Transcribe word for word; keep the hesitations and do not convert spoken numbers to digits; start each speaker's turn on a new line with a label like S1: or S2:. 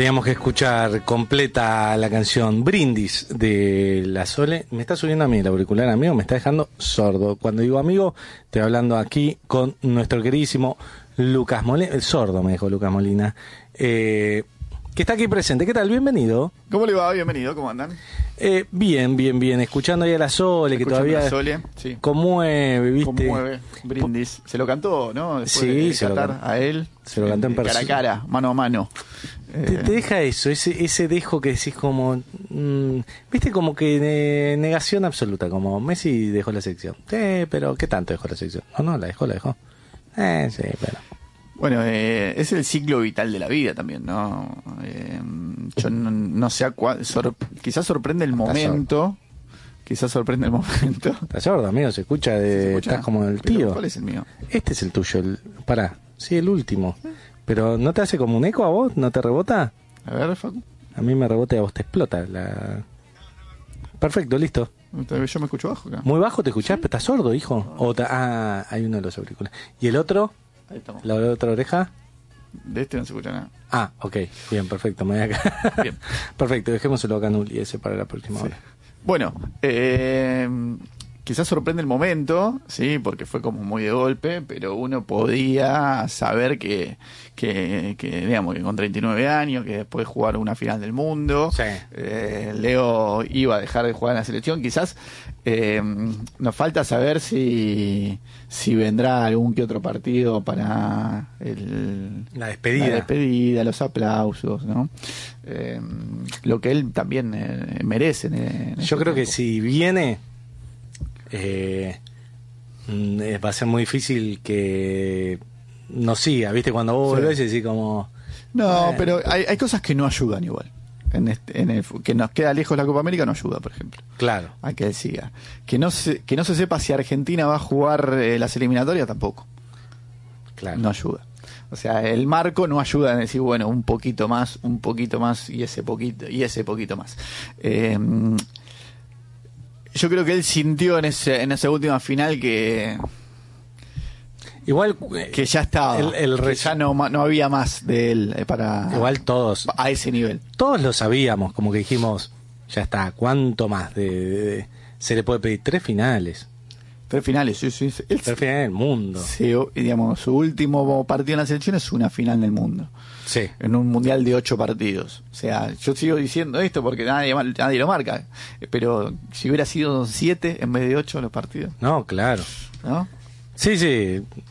S1: Teníamos que escuchar completa la canción Brindis de La Sole. Me está subiendo a mí el auricular, amigo, me está dejando sordo. Cuando digo amigo, estoy hablando aquí con nuestro queridísimo Lucas Molina. El sordo me dijo Lucas Molina. Eh, que está aquí presente. ¿Qué tal? Bienvenido.
S2: ¿Cómo le va? Bienvenido, ¿cómo andan?
S1: Eh, bien, bien, bien. Escuchando ahí a La Sole, que todavía
S2: La Sole, sí.
S1: conmueve, ¿viste?
S2: Conmueve, Brindis. Se lo cantó, ¿no? Después
S1: sí,
S2: de
S1: se lo
S2: cantar a él.
S1: Se lo cantó en persona.
S2: Cara a cara, mano a mano.
S1: Te, te deja eso, ese ese dejo que decís como... Mmm, ¿viste? Como que eh, negación absoluta, como Messi dejó la sección. Sí, pero ¿qué tanto dejó la sección? No, no, la dejó, la dejó. Eh, sí, pero...
S2: Bueno, eh, es el ciclo vital de la vida también, ¿no? Eh, yo no, no sé a cuál... Sor, quizás sorprende el momento... Quizás sorprende el momento.
S1: Estás sordo, amigo, se escucha de... ¿Se escucha? Estás como el tío.
S2: ¿Cuál es el mío?
S1: Este es el tuyo, el... Pará, sí, el último. Pero ¿no te hace como un eco a vos? ¿No te rebota?
S2: A ver, Facu.
S1: A mí me rebota y a vos te explota. La... Perfecto, listo.
S2: Yo me escucho bajo acá.
S1: ¿Muy bajo te escuchás? ¿Pero estás sordo, hijo? O ta... Ah, hay uno de los auriculares. ¿Y el otro?
S2: Ahí estamos.
S1: ¿La otra oreja?
S2: De este no se escucha nada.
S1: Ah, ok. Bien, perfecto. Me voy acá. Bien. Perfecto, dejémoselo acá Nuli ese para la próxima
S2: sí.
S1: hora.
S2: Bueno, eh... quizás sorprende el momento, sí, porque fue como muy de golpe, pero uno podía saber que, que, que digamos, que con treinta y nueve años, que después de jugar una final del mundo,
S1: sí.
S2: eh, Leo iba a dejar de jugar en la selección. Quizás eh, nos falta saber si, si vendrá algún que otro partido para el,
S1: la despedida,
S2: la despedida, los aplausos, ¿no? Eh, lo que él también eh, merece. En, en
S1: Yo
S2: este
S1: creo
S2: tiempo.
S1: que si viene... Eh, va a ser muy difícil que no siga, ¿viste? Cuando vos volvés y decís como...
S2: No,
S1: eh,
S2: pero hay, hay cosas que no ayudan igual. En este, en el, que nos queda lejos la Copa América no ayuda, por ejemplo.
S1: Claro.
S2: Hay que siga. Que no se, que no se sepa si Argentina va a jugar eh, las eliminatorias tampoco.
S1: Claro.
S2: No ayuda. O sea, el marco no ayuda en decir, bueno, un poquito más, un poquito más y ese poquito, y ese poquito más. Eh, Yo creo que él sintió en ese en esa última final que
S1: igual
S2: que ya estaba,
S1: el, el
S2: que ya no, no había más de él para
S1: igual todos
S2: a ese nivel.
S1: Todos lo sabíamos, como que dijimos, ya está, ¿cuánto más de, de, de se le puede pedir? Tres finales.
S2: Tres finales, sí, sí. Él,
S1: Tres finales del mundo.
S2: Sí, digamos, su último partido en la selección es una final del mundo.
S1: Sí.
S2: En un mundial de ocho partidos. O sea, yo sigo diciendo esto porque nadie, nadie lo marca. Pero si hubiera sido siete en vez de ocho los partidos.
S1: No, claro.
S2: ¿No?
S1: Sí, sí.